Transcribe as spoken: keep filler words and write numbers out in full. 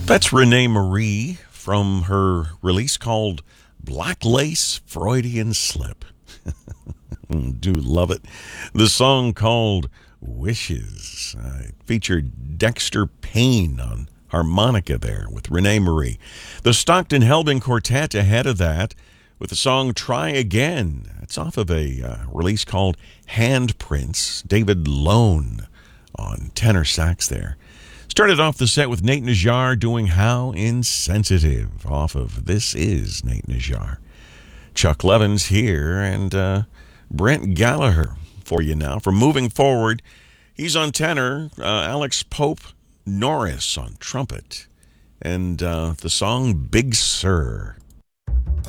That's Renee Marie from her release called Black Lace Freudian Slip. Do love it. The song called Wishes uh, featured Dexter Payne on harmonica there with Renee Marie. The Stockton Heldon Quartet ahead of that with the song Try Again. It's off of a uh, release called Handprints. David Lone on tenor sax there. Started off the set with Nate Najjar doing How Insensitive off of This Is Nate Najjar. Chuck Levins here and uh, Brent Gallagher for you now. For Moving Forward, he's on tenor, uh, Alex Pope Norris on trumpet, and uh, the song Big Sur.